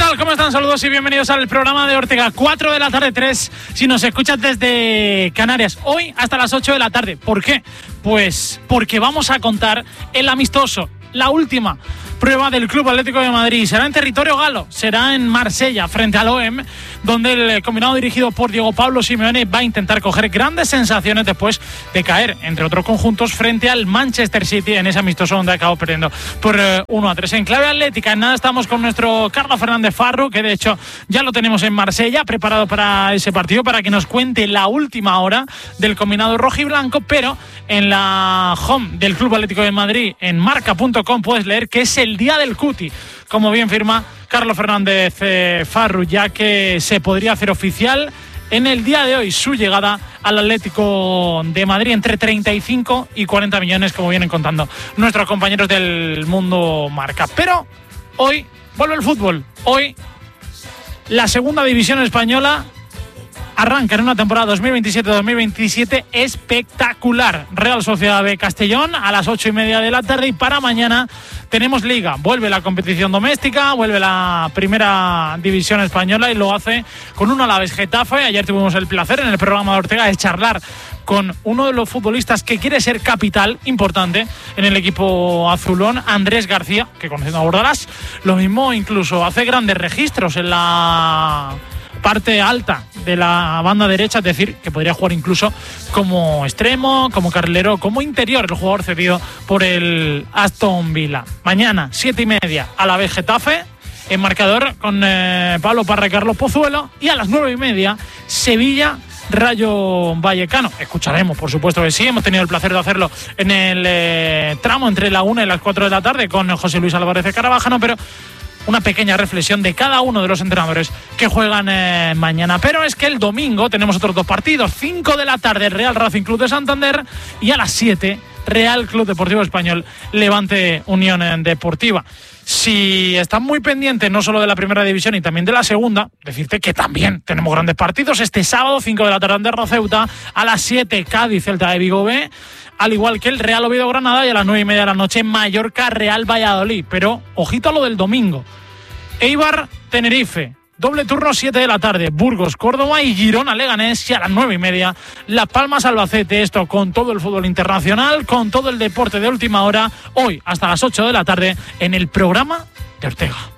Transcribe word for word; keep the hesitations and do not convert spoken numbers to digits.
tal? ¿Cómo están? Saludos y bienvenidos al programa de Ortega. cuatro de la tarde, tres si nos escuchas desde Canarias. Hoy hasta las ocho de la tarde. ¿Por qué? Pues porque vamos a contar el amistoso, la última prueba del Club Atlético de Madrid. Será en territorio galo, será en Marsella, frente al O E M, donde el combinado dirigido por Diego Pablo Simeone va a intentar coger grandes sensaciones después de caer, entre otros conjuntos, frente al Manchester City en ese amistoso donde acabó perdiendo por eh, uno a tres. En clave atlética, en nada estamos con nuestro Carlos Fernández Farru, que de hecho ya lo tenemos en Marsella, preparado para ese partido, para que nos cuente la última hora del combinado rojiblanco, pero en la home del Club Atlético de Madrid, en marca punto com, puedes leer que es el día del cuti, como bien firma Carlos Fernández eh, Farru, ya que se podría hacer oficial en el día de hoy su llegada al Atlético de Madrid entre treinta y cinco y cuarenta millones, como vienen contando nuestros compañeros del Mundo Marca. Pero hoy vuelve el fútbol. Hoy la segunda división española arranca en una temporada dos mil veintisiete dos mil veintisiete espectacular. Real Sociedad B Castellón a las ocho y media de la tarde, y para mañana tenemos Liga. Vuelve la competición doméstica, vuelve la primera división española y lo hace con un Alavés Getafe. Ayer tuvimos el placer en el programa de Ortega de charlar con uno de los futbolistas que quiere ser capital importante en el equipo azulón, Andrés García, que conociendo a Bordalás, lo mismo incluso hace grandes registros en la parte alta de la banda derecha, es decir, que podría jugar incluso como extremo, como carrilero, como interior, el jugador cedido por el Aston Villa. Mañana, siete y media, Alavés Getafe, en marcador con eh, Pablo Parra y Carlos Pozuelo, y a las nueve y media, Sevilla Rayo Vallecano. Escucharemos, por supuesto que sí, hemos tenido el placer de hacerlo en el eh, tramo entre la una y las cuatro de la tarde con José Luis Álvarez de Carabajano, pero una pequeña reflexión de cada uno de los entrenadores que juegan eh, mañana. Pero es que el domingo tenemos otros dos partidos. cinco de la tarde, Real Racing Club de Santander, y a las siete, Real Club Deportivo Español Levante Unión Deportiva. Si están muy pendientes no solo de la primera división y también de la segunda, decirte que también tenemos grandes partidos. Este sábado, cinco de la tarde, Andorra Ceuta, a las siete, Cádiz Celta de Vigo B, al igual que el Real Oviedo Granada, y a las nueve y media de la noche, Mallorca Real Valladolid. Pero ojito a lo del domingo. Eibar Tenerife, doble turno, siete de la tarde, Burgos Córdoba y Girona Leganés, y a las nueve y media, Las Palmas Albacete. Esto con todo el fútbol internacional, con todo el deporte de última hora, hoy hasta las ocho de la tarde en el programa de Ortega.